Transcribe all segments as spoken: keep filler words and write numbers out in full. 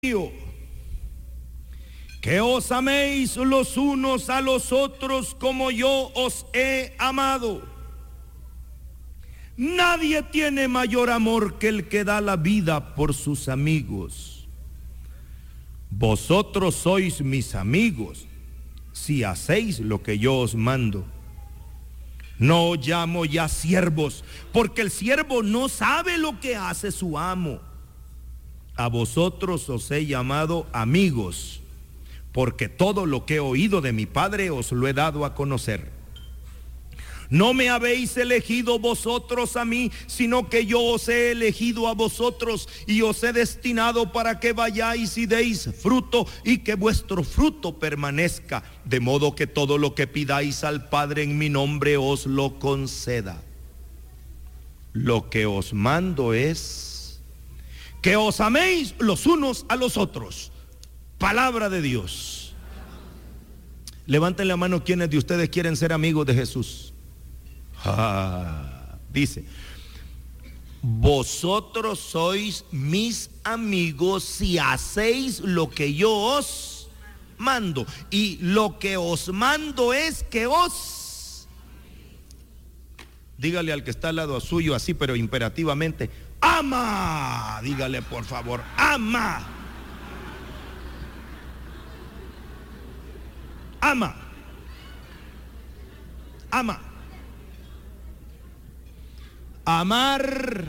que os améis los unos a los otros como yo os he amado. Nadie tiene mayor amor que el que da la vida por sus amigos. Vosotros sois mis amigos si hacéis lo que yo os mando. No os llamo ya siervos, porque el siervo no sabe lo que hace su amo. A vosotros os he llamado amigos, porque todo lo que he oído de mi Padre os lo he dado a conocer. No me habéis elegido vosotros a mí, sino que yo os he elegido a vosotros y os he destinado para que vayáis y deis fruto y que vuestro fruto permanezca, de modo que todo lo que pidáis al Padre en mi nombre os lo conceda. Lo que os mando es que os améis los unos a los otros. Palabra de Dios. Levanten la mano quienes de ustedes quieren ser amigos de Jesús. Ah, dice: vosotros sois mis amigos si hacéis lo que yo os mando. Y lo que os mando es que os... Dígale al que está al lado suyo así, pero imperativamente: ama. Dígale por favor: ama. Ama. Ama. Amar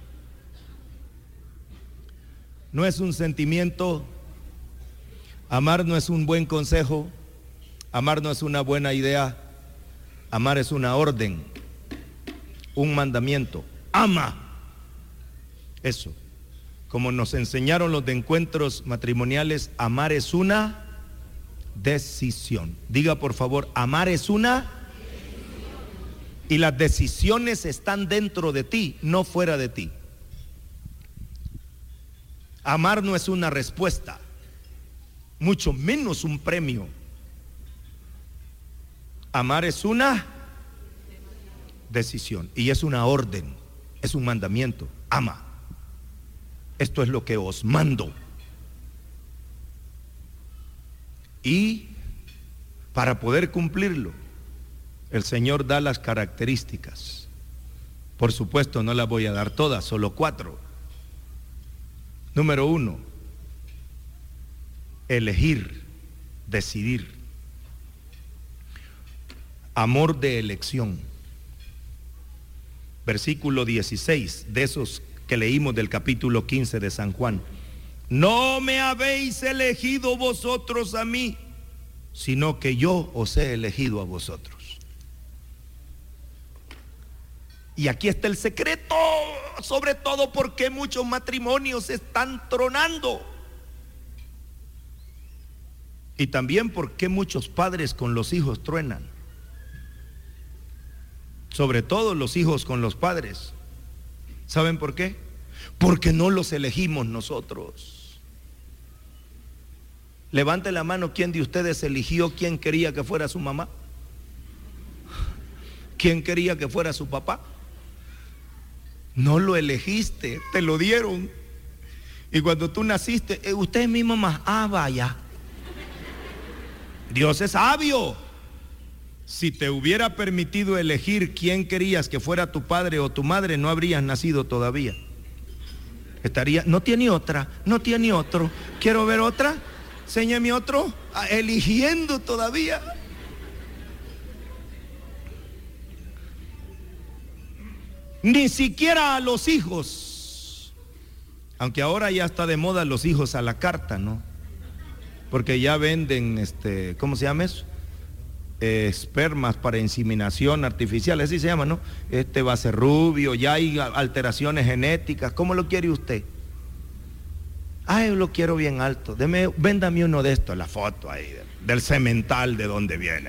no es un sentimiento. Amar no es un buen consejo. Amar no es una buena idea. Amar es una orden, un mandamiento. Ama. Eso, como nos enseñaron los de encuentros matrimoniales, amar es una decisión. Diga por favor: amar es una decisión. Y las decisiones están dentro de ti, no fuera de ti. Amar no es una respuesta, mucho menos un premio. Amar es una decisión y es una orden, es un mandamiento. Ama. Esto es lo que os mando. Y para poder cumplirlo, el Señor da las características. Por supuesto, no las voy a dar todas, solo cuatro. Número uno, elegir, decidir. Amor de elección. Versículo dieciséis de esos que leímos del capítulo quince de San Juan. No me habéis elegido vosotros a mí, sino que yo os he elegido a vosotros. Y aquí está el secreto, sobre todo porque muchos matrimonios están tronando. Y también porque muchos padres con los hijos truenan. Sobre todo los hijos con los padres. ¿Saben por qué? Porque no los elegimos nosotros. Levante la mano, ¿quién de ustedes eligió quién quería que fuera su mamá? ¿Quién quería que fuera su papá? No lo elegiste, te lo dieron. Y cuando tú naciste, eh, usted es mi mamá. Ah, vaya. Dios es sabio. Si te hubiera permitido elegir quién querías que fuera tu padre o tu madre, no habrías nacido todavía. Estaría, no tiene otra, no tiene otro. ¿Quiero ver otra? Séñame otro. Ah, eligiendo todavía. Ni siquiera a los hijos. Aunque ahora ya está de moda los hijos a la carta, ¿no? Porque ya venden, este, ¿cómo se llama eso? Eh, espermas para inseminación artificial, así se llama, ¿no? Este va a ser rubio, ya hay alteraciones genéticas. ¿Cómo lo quiere usted? Ay, lo quiero bien alto. Deme, véndame uno de estos, la foto ahí del semental de donde viene.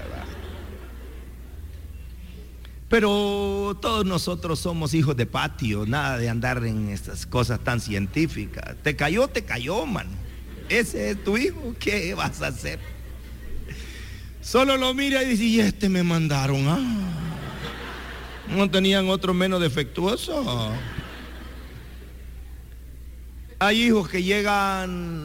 Pero todos nosotros somos hijos de patio, nada de andar en estas cosas tan científicas. Te cayó, te cayó, mano. Ese es tu hijo, ¿qué vas a hacer? Solo lo mira y dice: y este me mandaron. Ah, ¿no tenían otro menos defectuoso? hay hijos que llegan